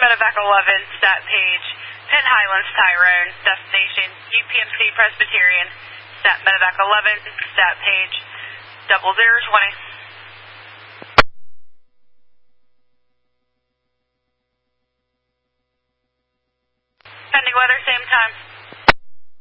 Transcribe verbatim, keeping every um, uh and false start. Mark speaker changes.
Speaker 1: Medevac eleven, stat page, Penn Highlands, Tyrone, destination U P M C Presbyterian, stat Medevac eleven, stat page, double zero twenty. Pending weather, same time.